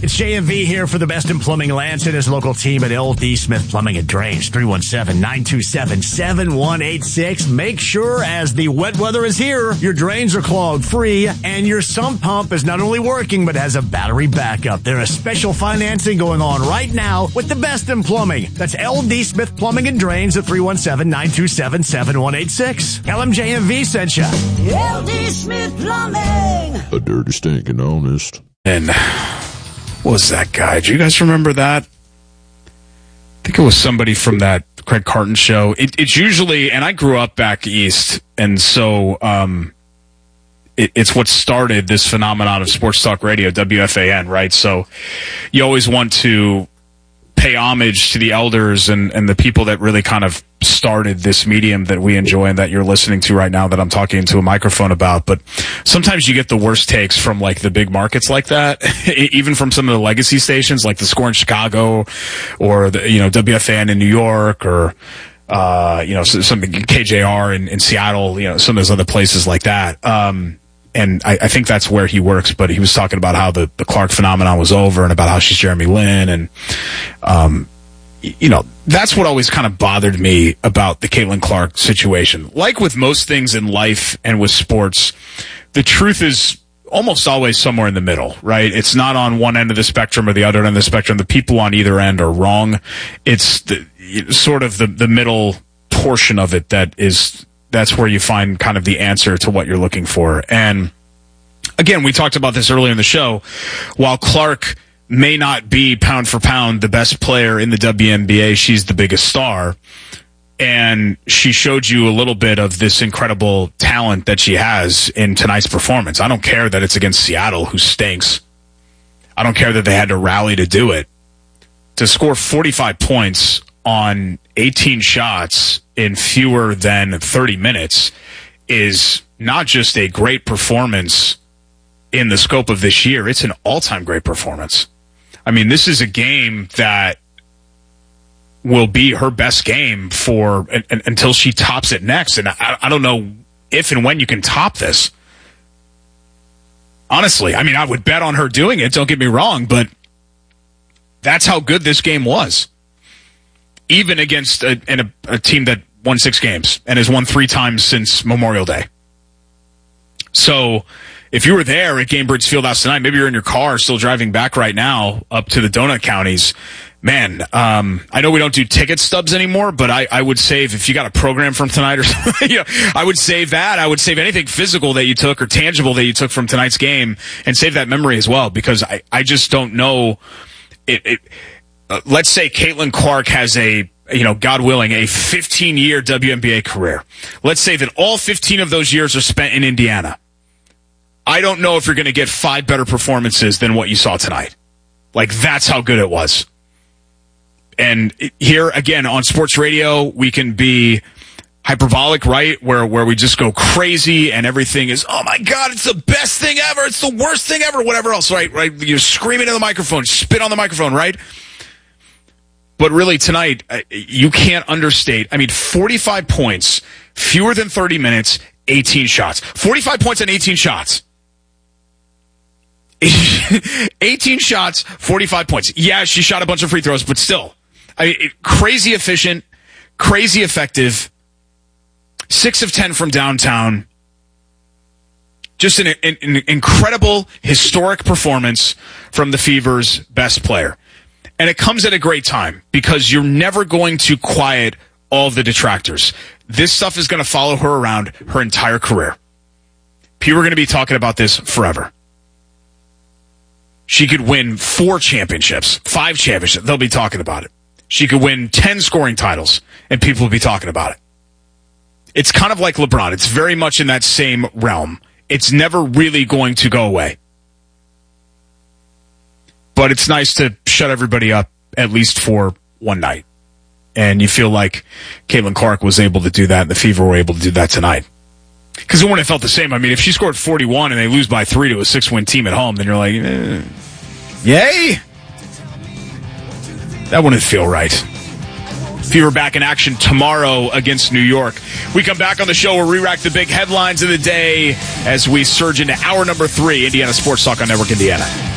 It's JMV here for the best in plumbing. Lance and his local team at LD Smith Plumbing and Drains, 317-927-7186. Make sure as the wet weather is here, your drains are clogged free and your sump pump is not only working but has a battery backup. There is special financing going on right now with the best in plumbing. That's LD Smith Plumbing and Drains at 317-927-7186. LMJMV sent you. LD Smith Plumbing. A dirty, stinking honest. And what was that guy? Do you guys remember that? I think it was somebody from that Craig Carton show. It's usually, and I grew up back east, and so it's what started this phenomenon of sports talk radio, WFAN, right? So you always want to pay homage to the elders and the people that really kind of started this medium that we enjoy and that you're listening to right now that I'm talking into a microphone about. But sometimes you get the worst takes from like the big markets like that, even from some of the legacy stations like the Score in Chicago or the, WFAN in New York or, something KJR in Seattle, some of those other places like that. And I think that's where he works, but he was talking about how the Clark phenomenon was over and about how she's Jeremy Lin. And, that's what always kind of bothered me about the Caitlin Clark situation. Like with most things in life and with sports, the truth is almost always somewhere in the middle, right? It's not on one end of the spectrum or the other end of the spectrum. The people on either end are wrong. It's sort of the middle portion of it that's where you find kind of the answer to what you're looking for. And again, we talked about this earlier in the show. While Clark may not be pound for pound the best player in the WNBA, she's the biggest star. And she showed you a little bit of this incredible talent that she has in tonight's performance. I don't care that it's against Seattle, who stinks. I don't care that they had to rally to do it. To score 45 points on 18 shots in fewer than 30 minutes is not just a great performance in the scope of this year, it's an all-time great performance. I mean, this is a game that will be her best game until she tops it next. And I don't know if and when you can top this. Honestly, I mean, I would bet on her doing it, don't get me wrong, but that's how good this game was. Even against a team that won 6 games and has won 3 times since Memorial Day. So if you were there at Gainbridge Fieldhouse tonight, maybe you're in your car still driving back right now up to the donut counties. Man, I know we don't do ticket stubs anymore, but I would save, if you got a program from tonight or something, I would save that. I would save anything physical that you took or tangible that you took from tonight's game and save that memory as well, because I just don't know. Let's say Caitlin Clark has God willing, a 15-year WNBA career. Let's say that all 15 of those years are spent in Indiana. I don't know if you're going to get 5 better performances than what you saw tonight. Like, that's how good it was. And here, again, on sports radio, we can be hyperbolic, right? Where we just go crazy and everything is, oh my God, it's the best thing ever. It's the worst thing ever. Whatever else, right? You're screaming in the microphone, spit on the microphone, right? But really tonight, you can't understate. I mean, 45 points, fewer than 30 minutes, 18 shots. 45 points and 18 shots. 18 shots, 45 points. Yeah, she shot a bunch of free throws, but still. Crazy efficient, crazy effective. 6 of 10 from downtown. Just an incredible, historic performance from the Fever's best player. And it comes at a great time because you're never going to quiet all of the detractors. This stuff is going to follow her around her entire career. People are going to be talking about this forever. She could win 4 championships, 5 championships. They'll be talking about it. She could win 10 scoring titles, and people will be talking about it. It's kind of like LeBron. It's very much in that same realm. It's never really going to go away. But it's nice to shut everybody up, at least for one night. And you feel like Caitlin Clark was able to do that, and the Fever were able to do that tonight. Because it wouldn't have felt the same. I mean, if she scored 41 and they lose by 3 to a 6-win team at home, then you're like, yay? That wouldn't feel right. Fever back in action tomorrow against New York. We come back on the show. We'll re-rack the big headlines of the day as we surge into hour number 3, Indiana Sports Talk on Network Indiana.